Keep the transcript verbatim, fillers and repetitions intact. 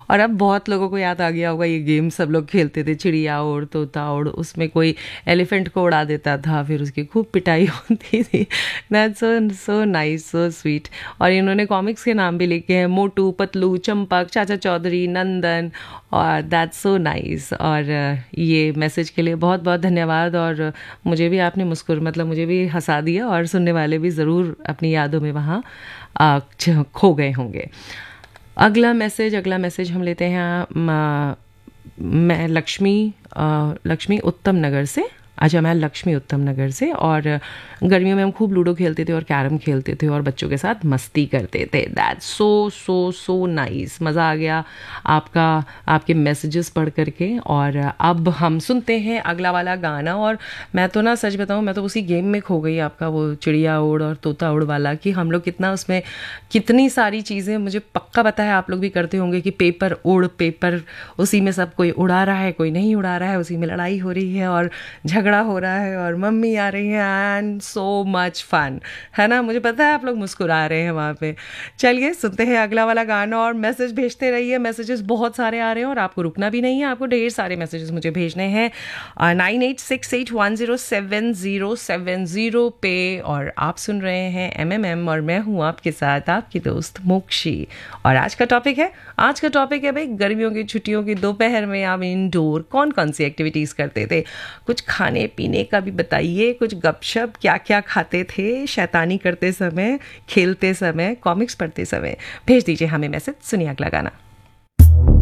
और अब बहुत लोगों को याद आ गया होगा ये गेम सब लोग खेलते थे, चिड़िया उड़ तोता उड़, उसमें कोई एलिफेंट को उड़ा देता था, फिर उसकी खूब पिटाई होती थी। That's so so nice, so sweet. और इन्होंने कॉमिक्स के नाम भी लिखे हैं, मोटू पतलू, चंपक, चाचा चौधरी, नंदन, और दैट्स सो नाइस। और ये मैसेज के लिए बहुत बहुत धन्यवाद। और मुझे भी आपने मुस्कुर मतलब मुझे भी हंसा दिया, और सुनने वाले भी ज़रूर अपनी यादों में वहाँ आ, च- खो गए होंगे। अगला मैसेज अगला मैसेज हम लेते हैं। म- मैं लक्ष्मी अ, लक्ष्मी उत्तम नगर से। अच्छा, मैं लक्ष्मी उत्तम नगर से। और गर्मियों में हम खूब लूडो खेलते थे और कैरम खेलते थे और बच्चों के साथ मस्ती करते थे। That's so so so nice. मज़ा आ गया आपका आपके मैसेजेस पढ़ करके। और अब हम सुनते हैं अगला वाला गाना। और मैं तो ना सच बताऊं, मैं तो उसी गेम में खो गई, आपका वो चिड़िया उड़ और तोता उड़ वाला, कि हम लोग कितना उसमें कितनी सारी चीज़ें, मुझे पक्का पता है आप लोग भी करते होंगे कि पेपर उड़, पेपर उसी में सब कोई उड़ा रहा है, कोई नहीं उड़ा रहा है, उसी में लड़ाई हो रही है और झगड़ा हो रहा है और मम्मी आ रही है, एंड सो मच फन, है ना। मुझे पता है आप लोग मुस्कुरा रहे हैं वहाँ पे। चलिए सुनते हैं अगला वाला गाना, और मैसेज भेजते रहिए। मैसेजेस बहुत सारे आ रहे हैं और आपको रुकना भी नहीं है, आपको ढेर सारे मैसेजेस मुझे भेजने हैं nine eight six eight one zero seven zero seven zero पे। और आप सुन रहे हैं एम एम एम, और मैं हूँ आपके साथ आपकी दोस्त मोक्षी। और आज का टॉपिक है आज का टॉपिक है भाई, गर्मियों की छुट्टियों की दोपहर में आप इंडोर कौन कौन सी एक्टिविटीज़ करते थे। कुछ खाने पीने का भी बताइए, कुछ गपशप, क्या क्या खाते थे शैतानी करते समय, खेलते समय, कॉमिक्स पढ़ते समय। भेज दीजिए हमें मैसेज। सुनिए अगला गाना।